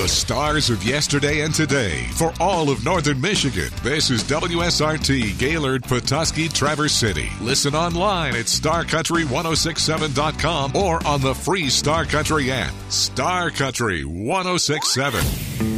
The stars of yesterday and today for all of Northern Michigan. This is WSRT Gaylord, Petoskey, Traverse City. Listen online at starcountry1067.com or on the free Star Country app. Star Country 1067.